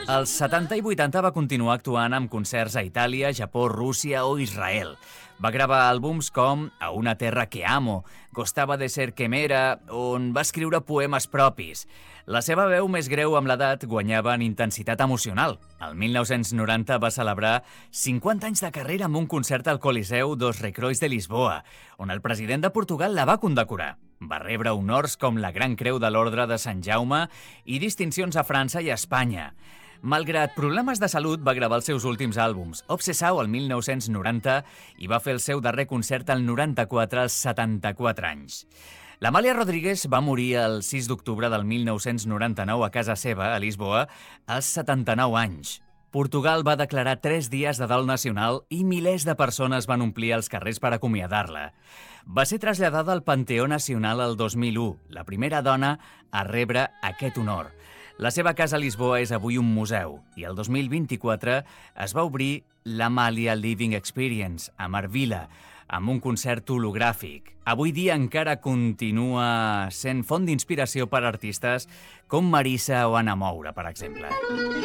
Als 70 i 80 va continuar actuant amb concerts a Itàlia, Japó, Rússia o Israel. Va gravar àlbums com A una terra que amo, Gostava de ser quemera, on va escriure poemes propis. La seva veu més greu amb l'edat guanyava en intensitat emocional. El 1990 va celebrar 50 anys de carrera amb un concert al Coliseu dos Recrois de Lisboa, on el president de Portugal la va condecorar. Va rebre honors com la Gran Creu de l'Ordre de Sant Jaume i distincions a França i a Espanya. Malgrat problemes de salut, va gravar els seus últims àlbums, Obsessau el 1990 i va fer el seu darrer concert al 94 als 74 anys. L'Amàlia Rodríguez va morir el 6 d'octubre del 1999 a casa seva, a Lisboa, als 79 anys. Portugal va declarar 3 dies de dol nacional i milers de persones van omplir els carrers per acomiadar-la. Va ser traslladada al Panteó Nacional el 2001, la primera dona a rebre aquest honor. La seva casa a Lisboa és avui un museu i el 2024 es va obrir l'Amàlia Living Experience a Marvila, amb un concert hologràfic. Avui dia encara continua sent font d'inspiració per a artistes com Marissa o Anna Moura, per exemple.